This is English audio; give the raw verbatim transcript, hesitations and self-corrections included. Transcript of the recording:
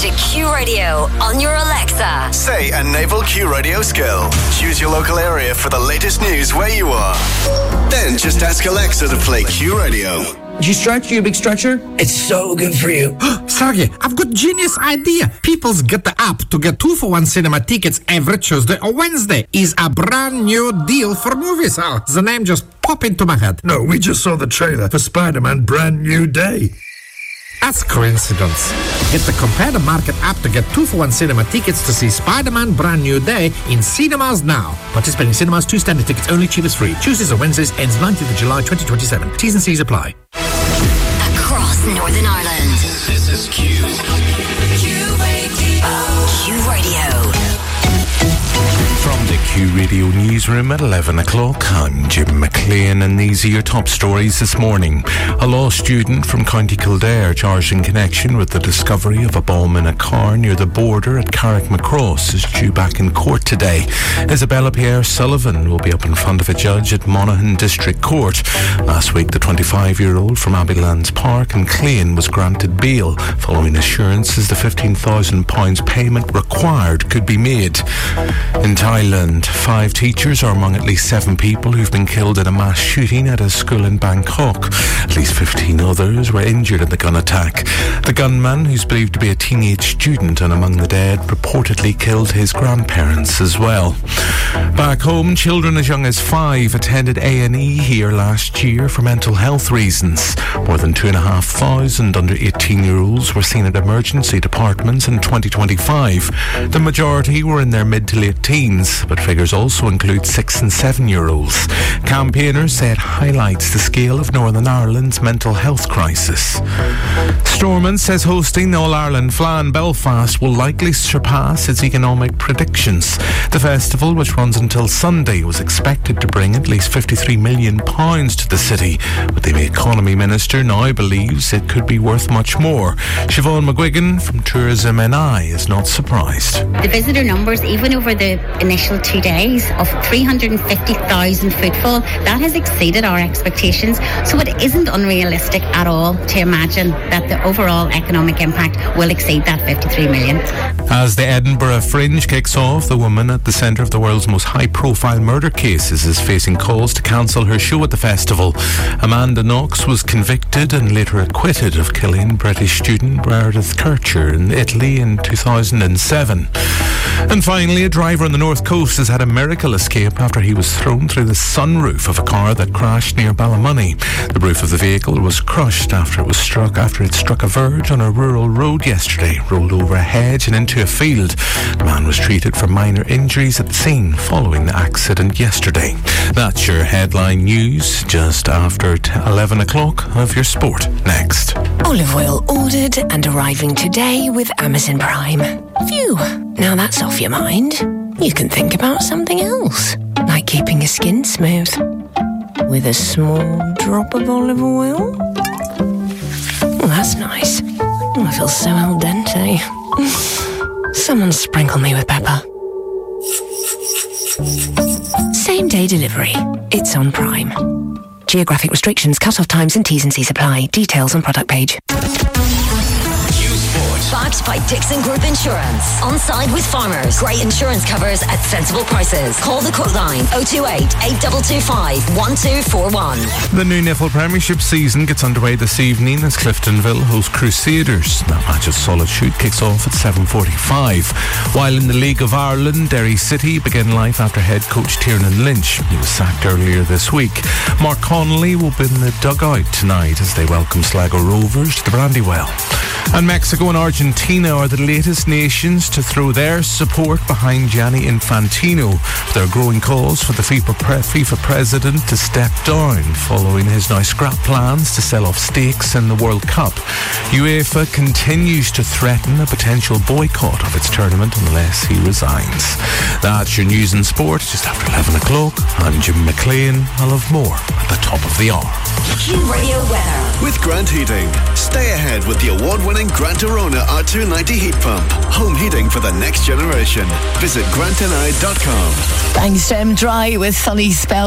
to Q Radio on your Alexa. Say a naval Q Radio skill. Choose your local area for the latest news where you are. Then just ask Alexa to play Q Radio. Do you stretch? You a big stretcher? It's so good for you. Sergey, I've got a genius idea. People's Get the App to get two for one cinema tickets every Tuesday or Wednesday is a brand new deal for movies. Oh, the name just popped into my head. No, we just saw the trailer for Spider-Man Brand New Day. That's coincidence. Get the Compare the Market app to get two for one cinema tickets to see Spider-Man Brand New Day in cinemas now. Participating cinemas, two standard tickets only, cheapest free. Tuesdays or Wednesdays, ends nineteenth of July twenty twenty-seven. T's and C's apply. Across Northern Ireland. This is Q. Q Radio. Q Radio. From the Q Radio newsroom at eleven o'clock, I'm Jim McLean, and these are your top stories this morning. A law student from County Kildare charged in connection with the discovery of a bomb in a car near the border at Carrickmacross is due back in court today. Isabella Pierre-Sullivan will be up in front of a judge at Monaghan District Court. Last week, the twenty-five-year-old from Abbeylands Park in Clane was granted bail following assurances the fifteen thousand pounds payment required could be made. In Thailand, five teachers are among at least seven people who've been killed in a mass shooting at a school in Bangkok. At least fifteen others were injured in the gun attack. The gunman, who's believed to be a teenage student and among the dead, reportedly killed his grandparents as well. Back home, children as young as five attended A and E here last year for mental health reasons. More than two and a half thousand under eighteen-year-olds were seen at emergency departments in twenty twenty-five. The majority were in their mid to late teens, but figures also include six and seven-year-olds. Campaigners say it highlights the scale of Northern Ireland's mental health crisis. Stormont says hosting the All-Ireland Fleadh in Belfast will likely surpass its economic predictions. The festival, which runs until Sunday, was expected to bring at least fifty-three million pounds to the city, but the economy minister now believes it could be worth much more. Siobhan McGuigan from Tourism N I is not surprised. The visitor numbers, even over the initial two days of three hundred fifty thousand footfall, that has exceeded our expectations. So it isn't unrealistic at all to imagine that the overall economic impact will exceed that fifty-three million. As the Edinburgh Fringe kicks off, the woman at the centre of the world's most high-profile murder cases is facing calls to cancel her show at the festival. Amanda Knox was convicted and later acquitted of killing British student Meredith Kircher in Italy in two thousand seven. And finally, a driver on the north coast has had a miracle escape after he was thrown through the sunroof of a car that crashed near Ballymoney. The roof of the vehicle was crushed after it was struck after it struck a verge on a rural road yesterday, rolled over a hedge and into a field. The man was treated for minor injuries at the scene following the accident yesterday. That's your headline news just after eleven o'clock of your sport. Next. Olive oil ordered and arriving today with Amazon Prime. Phew, now that's off your mind. You can think about something else, like keeping your skin smooth with a small drop of olive oil. Oh, that's nice. Oh, I feel so al dente. Someone sprinkle me with pepper. Same day delivery. It's on Prime. Geographic restrictions, cut-off times and T's and C's apply. Details on product page. Backed by Dixon Group Insurance. On side with farmers. Great insurance covers at sensible prices. Call the quote line oh two eight, eight two two five, one two four one. The new N F L Premiership season gets underway this evening as Cliftonville host Crusaders. That match of Solid Shoot kicks off at seven forty-five. While in the League of Ireland, Derry City begin life after head coach Tiernan Lynch. He was sacked earlier this week. Mark Connolly will be in the dugout tonight as they welcome Sligo Rovers to the Brandywell. And Mexico and Argentina are the latest nations to throw their support behind Gianni Infantino. There are growing calls for the FIFA, pre- FIFA president to step down following his now scrap plans to sell off stakes in the World Cup. UEFA continues to threaten a potential boycott of its tournament unless he resigns. That's your news and sport just after eleven o'clock. I'm Jim McLean. I'll have more at the top of the hour. Q Radio weather. With Grant Heating, stay ahead with the award-winning Grant Arona R two ninety heat pump. Home heating for the next generation. Visit grant n i dot com. Thanks to M Dry with sunny spells.